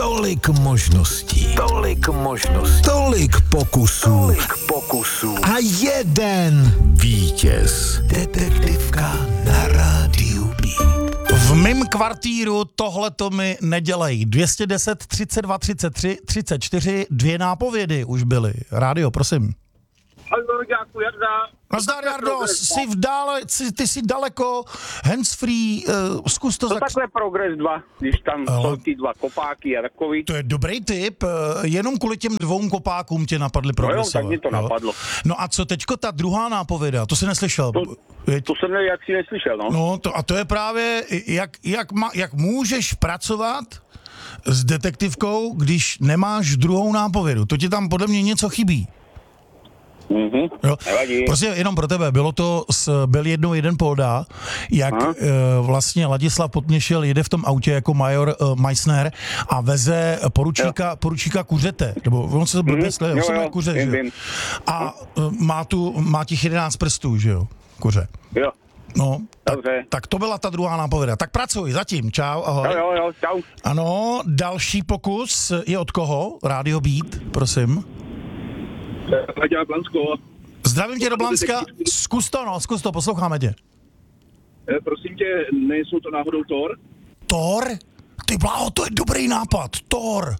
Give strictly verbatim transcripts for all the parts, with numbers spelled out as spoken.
Tolik možností, tolik možností, tolik pokusů, tolik pokusů a jeden vítěz. Detektivka na rádiu Beat. V mým kvartíru tohleto mi nedělej. dvě stě deset, třicet dva, třicet tři, třicet čtyři, dvě nápovědy už byly. Rádio, prosím. Hallo, děkuji, Jarda. Nazdar, Jardo, jsi v dále, jsi, ty jsi daleko, handsfree, uh, zkus to... To zak... takhle Progress dva, když tam Ale... jsou ty dva kopáky a takový. To je dobrý tip, uh, jenom kvůli těm dvou kopákům tě napadly progresové. No jo, tak mi to jo? napadlo. No a co teďko ta druhá nápověda, to jsi neslyšel? To, to jsem ne, jak si neslyšel, no. No to, a to je právě, jak, jak, ma, jak můžeš pracovat s detektivkou, když nemáš druhou nápovědu. To ti tam podle mě něco chybí. Mhm, jo. Nevadí. Prostě jenom pro tebe, bylo to, s, byl jednou jeden polda, jak e, vlastně Ladislav Potměšil jede v tom autě jako major e, Meissner a veze poručíka, poručíka Kuřete, nebo on se blbě sleduje, on se jmenuje Kuře, že jo? A e, má, tu, má těch jedenáct prstů, že jo, Kuře. Jo. No, tak, Dobře. tak to byla ta druhá nápověda. Tak pracuj, zatím, čau, ahoj. Jo, jo, jo, čau. Ano, další pokus je od koho? Rádio Beat, prosím. Laďa Blansko. Zdravím tě do Blanska, zkus to, no, zkus to, posloucháme tě. E, prosím tě, nejsou to náhodou Thor? Thor? Ty bláho, to je dobrý nápad, Thor.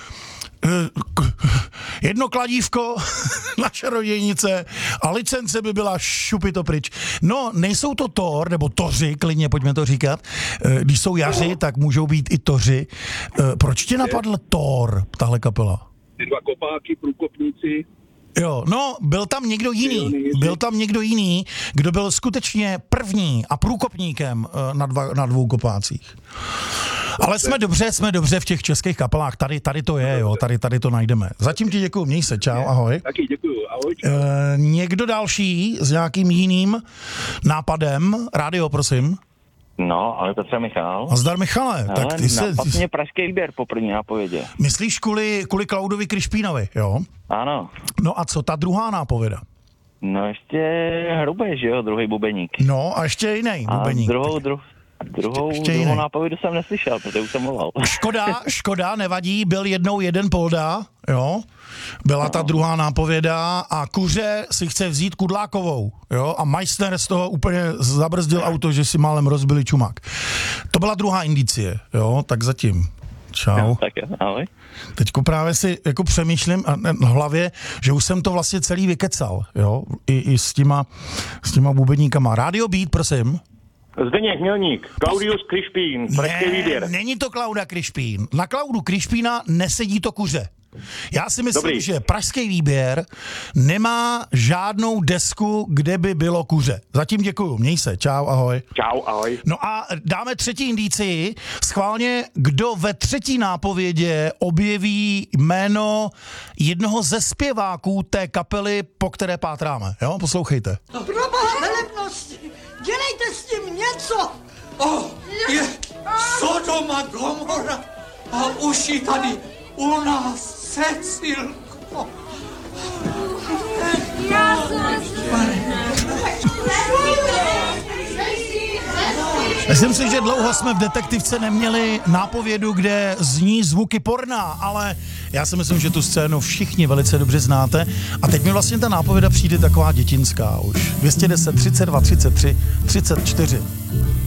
Jedno kladívko na čarodějnice a licence by byla šupi to pryč. No, nejsou to Thor, nebo Toři, klidně, pojďme to říkat. Když jsou jaři, tak můžou být i Toři. Proč tě napadl Thor, tahle kapela? Ty dva kopáky, průkopníci. Jo, no, byl tam někdo jiný, byl tam někdo jiný, kdo byl skutečně první a průkopníkem na, dva, na dvou kopácích. Ale jsme dobře, jsme dobře v těch českých kapelách, tady, tady to je, jo, tady, tady to najdeme. Zatím ti děkuju, měj se, čau, ahoj. Taky děkuju, ahoj. E, někdo další s nějakým jiným nápadem, rádio, prosím. No, ale to je Michal. A zdar Michale, ale tak ty se... Napadl mě pražský výběr po první nápovědě. Myslíš kvůli, kvůli Klaudovi Krišpínovi, jo? Ano. No a co ta druhá nápověda? No ještě Hrubej, že jo, druhý bubeník. No a ještě jiný bubeník. A druhou, dru, druhou, ještě druhou jiný. nápovědu jsem neslyšel, protože už jsem volal. Škoda, škoda, nevadí, byl jednou jeden polda, jo? Byla ta druhá nápověda a Kuře si chce vzít Kudlákovou, jo? A Meissner z toho úplně zabrzdil auto, že si málem rozbili čumák. To byla druhá indicie, jo? Tak zatím. Čau. No, tak jo, ahoj. Teďko právě si jako přemýšlím v hlavě, že už jsem to vlastně celý vykecal, jo? I, i s těma, s těma bubeníkama. Rádio Beat, prosím. Zdeněk Mělník, Klaudius Krišpín, pražský výběr. Není to Klauda Krišpín. Na Klaudu Krišpína nesedí to kuře. Já si myslím, Dobrý. že pražský výběr nemá žádnou desku, kde by bylo kuře. Zatím děkuju, měj se, čau, ahoj. Čau, ahoj. No a dáme třetí indicii. Schválně, kdo ve třetí nápovědě objeví jméno jednoho ze zpěváků té kapely, po které pátráme. Jo, poslouchejte. Proboha velebnosti, dělejte s tím něco! Oh, je Sodoma Gomora a už ji tady u nás Cecilko. Myslím si, že dlouho jsme v detektivce neměli nápovědu, kde zní zvuky porna, ale já si myslím, že tu scénu všichni velice dobře znáte a teď mi vlastně ta nápověda přijde taková dětinská už. dvě stě deset, třicet dva, třicet tři, třicet čtyři.